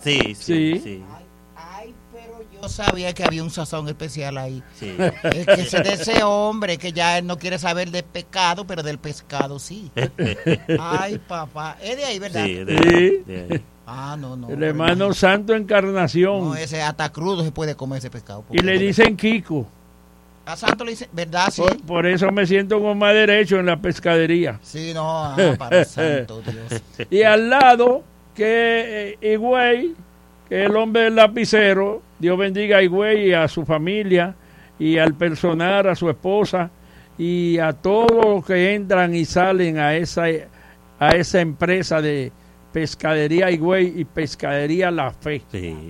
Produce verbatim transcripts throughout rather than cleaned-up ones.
Sí, sí, sí. sí. Ay, pero yo sabía que había un sazón especial ahí. Sí. Es que ese de ese hombre que ya él no quiere saber del pescado, pero del pescado sí. Ay, papá. Es de ahí, ¿verdad? Sí, de, Sí. de ahí. Ah, no, no. El hermano Santo Encarnación. No, ese hasta crudo se puede comer ese pescado. Y le dicen Kiko. A Santo le dicen, ¿verdad? Sí. Por, por eso me siento con más derecho en la pescadería. Sí, no, ah, para Santo Dios. Y al lado, que eh, Higüey, que es el hombre del lapicero, Dios bendiga a Higüey y a su familia, y al personal, a su esposa, y a todos los que entran y salen a esa, a esa empresa de pescadería Higüey y pescadería La Fe. Sí.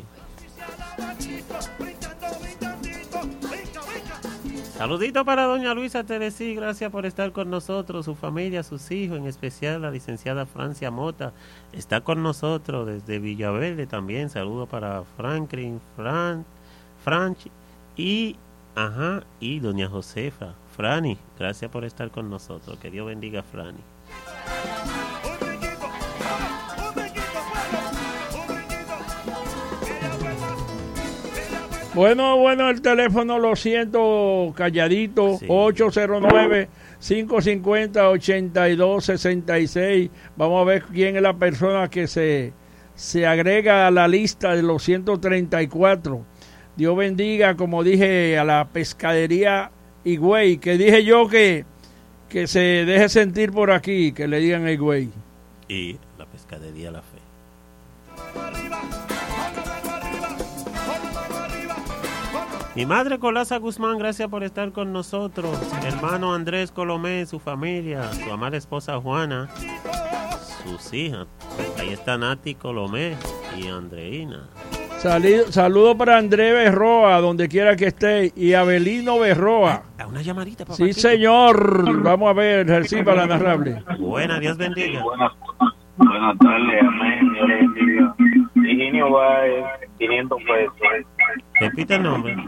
Saludito para doña Luisa Teresí, gracias por estar con nosotros, su familia, sus hijos, en especial la licenciada Francia Mota, está con nosotros desde Villaverde también, saludo para Franklin, Fran, Franchi y, ajá, y doña Josefa, Frani, gracias por estar con nosotros, que Dios bendiga a Frani. Bueno, bueno, el teléfono lo siento calladito, sí. ocho cero nueve, cinco cinco cero, ocho dos seis seis. Vamos a ver quién es la persona que se, se agrega a la lista de los ciento treinta y cuatro. Dios bendiga, como dije, a la pescadería Higüey, que dije yo que, que se deje sentir por aquí, que le digan a Higüey. Y la pescadería La Fe. Mi madre Colasa Guzmán, gracias por estar con nosotros. Hermano Andrés Colomé, su familia, su amada esposa Juana, sus hijas. Ahí está Nati Colomé y Andreina. Saludo, saludo para Andrés Berroa, donde quiera que esté, y Abelino Berroa. Ah, una llamadita, papá. Sí, señor. Vamos a ver, Jercy, para la narrable. Buena, Dios bendiga. Buenas, buenas tardes, amén, Dios bendiga. Higinio Baez, quinientos pesos. Repite el nombre.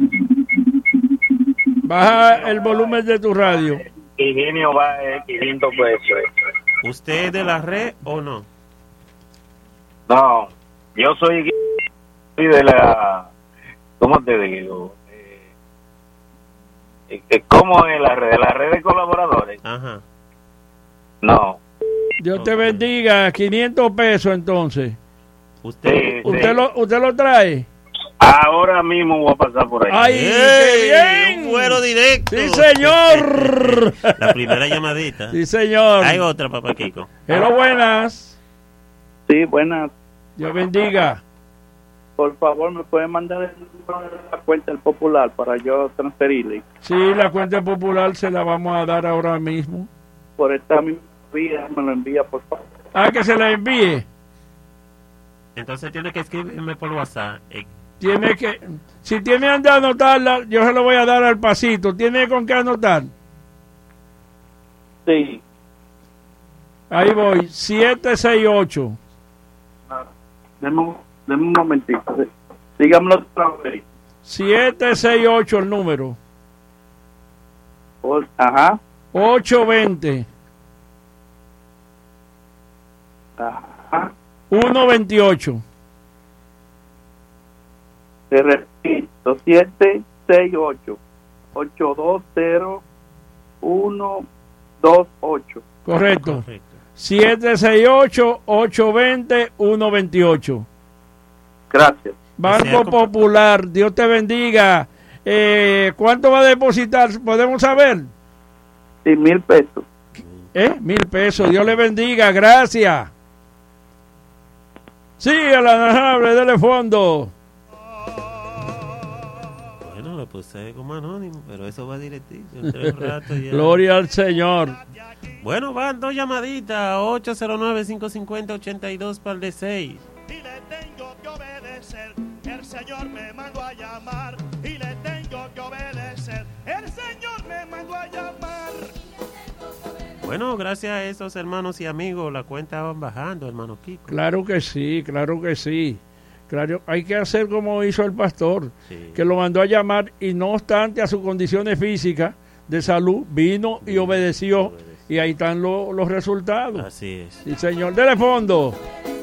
Baja el volumen de tu radio. Higinio Baez, quinientos pesos. ¿Usted es de la red o no? No, yo soy de la, ¿cómo te digo? Eh, ¿Cómo es la red? ¿La red de colaboradores? Ajá. No. Dios te bendiga, quinientos pesos entonces. ¿Usted, sí, ¿Usted, sí. Lo, ¿Usted lo trae? Ahora mismo voy a pasar por ahí. ¡Ay, ¡Ey! qué bien! ¡Un vuelo directo! ¡Sí, señor! La primera llamadita. Sí, señor. Hay otra, papá Kiko. Hello, buenas. Sí, buenas. Dios bendiga. Por favor, ¿me pueden mandar el número de la cuenta del Popular para yo transferirle? Sí, la cuenta popular se la vamos a dar ahora mismo. Por esta misma vía, me lo envía, por favor. Ah, que se la envíe. Entonces tiene que escribirme por WhatsApp. Eh, Tiene que, si tiene donde anotarla, yo se lo voy a dar al pasito. ¿Tiene con qué anotar? Sí. Ahí voy, siete seis ocho. Deme un, deme un momentito. Dígamelo otra vez. siete seis ocho el número. O, ajá. ocho veinte. Ajá. uno veintiocho. Te repito, siete seis ocho, ocho dos cero, uno dos ocho. Correcto. correcto. siete seis ocho, ocho dos cero, uno veintiocho. Gracias. Banco Popular, Dios te bendiga. Eh, ¿Cuánto va a depositar? ¿Podemos saber? Sí, mil pesos. ¿Eh? Mil pesos. Dios le bendiga. Gracias. Sí, a la narrable, dele fondo. Bueno, lo puse como anónimo, pero eso va directito. Entre un rato ya. Gloria al Señor. Bueno, van dos llamaditas. ocho cero nueve, cinco cinco cero, ocho dos par de seis. Y le tengo que obedecer. El Señor me mandó a llamar. Y le tengo que obedecer. El Señor me mandó a llamar. Bueno, gracias a esos hermanos y amigos, la cuenta va bajando, hermano Kiko. Claro que sí, claro que sí. Claro, hay que hacer como hizo el pastor, Sí. que lo mandó a llamar y no obstante a sus condiciones físicas de salud, vino y obedeció, obedeció. y ahí están lo- los resultados. Así es. Sí, señor, dele fondo.